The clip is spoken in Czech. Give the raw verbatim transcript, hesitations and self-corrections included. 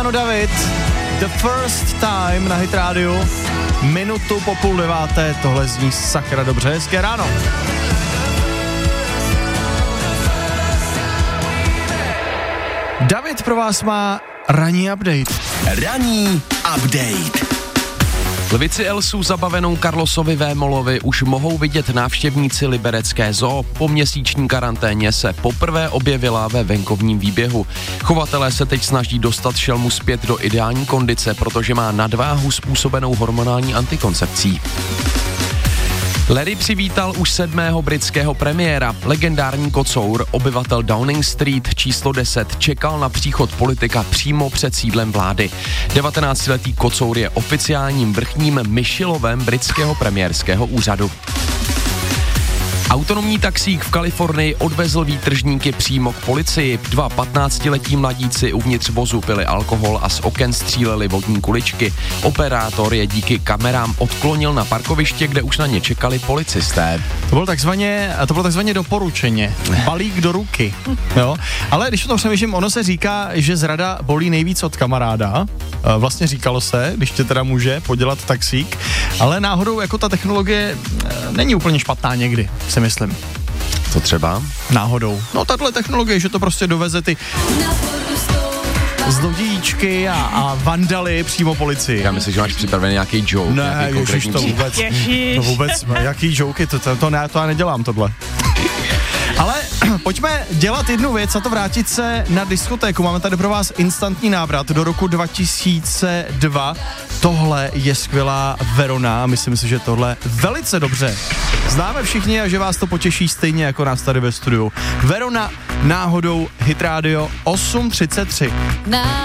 Ano, David, The First Time na Hit Radio, minutu po půl deváté, tohle zní sakra dobře, hezké ráno. David pro vás má ranní update. Ranní update. Lvici Elsů zabavenou Karlosovi Vémolovi už mohou vidět návštěvníci liberecké zoo. Po měsíční karanténě se poprvé objevila ve venkovním výběhu. Chovatelé se teď snaží dostat šelmu zpět do ideální kondice, protože má nadváhu způsobenou hormonální antikoncepcí. Larry přivítal už sedmého britského premiéra. Legendární kocour, obyvatel Downing Street číslo deset, čekal na příchod politika přímo před sídlem vlády. devatenáctiletý kocour je oficiálním vrchním myšilovem britského premiérského úřadu. Autonomní taxík v Kalifornii odvezl výtržníky přímo k policii. Dva patnáctiletí mladíci uvnitř vozu pili alkohol a z oken stříleli vodní kuličky. Operátor je díky kamerám odklonil na parkoviště, kde už na ně čekali policisté. To bylo takzvaně, to bylo takzvaně doporučeně. Balík do ruky. Jo? Ale když o tom přemýšlím, ono se říká, že zrada bolí nejvíc od kamaráda. Vlastně říkalo se, když tě teda může podělat taxík. Ale náhodou jako ta technologie není úplně špatná někdy, si myslím. Co třeba? Náhodou. No tahle technologie, že to prostě doveze ty zlodějíčky a, a vandaly přímo policii. Já myslím, že máš připravený nějaký joke. Ne, ježiš, to vůbec, to vůbec, jaký joke, to, to, to, ne, to já nedělám tohle. Ale pojďme dělat jednu věc, a to vrátit se na diskotéku. Máme tady pro vás instantní návrat do roku dva tisíce dva. Tohle je skvělá Verona, myslím si, že tohle velice dobře známe všichni a že vás to potěší stejně jako nás tady ve studiu. Verona, náhodou Hit Radio osm třicet tři.